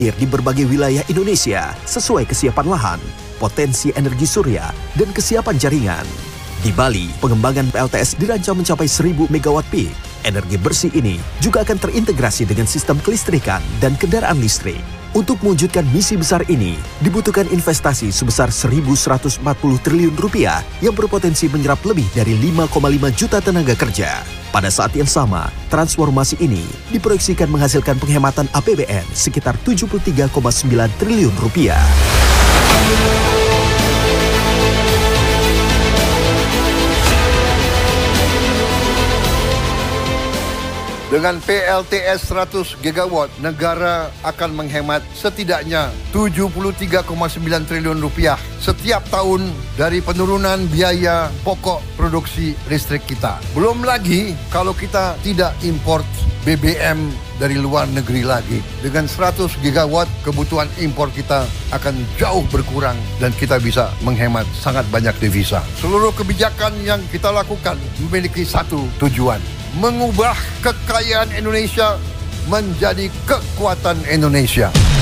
di berbagai wilayah Indonesia sesuai kesiapan lahan, potensi energi surya, dan kesiapan jaringan. Di Bali, pengembangan PLTS dirancang mencapai 1000 MW peak. Energi bersih ini juga akan terintegrasi dengan sistem kelistrikan dan kendaraan listrik. Untuk mewujudkan misi besar ini, dibutuhkan investasi sebesar Rp1.140 triliun yang berpotensi menyerap lebih dari 5,5 juta tenaga kerja. Pada saat yang sama, transformasi ini diproyeksikan menghasilkan penghematan APBN sekitar Rp73,9 triliun. Dengan PLTS 100 GW, negara akan menghemat setidaknya Rp73,9 triliun setiap tahun dari penurunan biaya pokok produksi listrik kita. Belum lagi kalau kita tidak import BBM dari luar negeri lagi. Dengan 100 GW, kebutuhan impor kita akan jauh berkurang dan kita bisa menghemat sangat banyak devisa. Seluruh kebijakan yang kita lakukan memiliki satu tujuan: mengubah kekayaan Indonesia menjadi kekuatan Indonesia.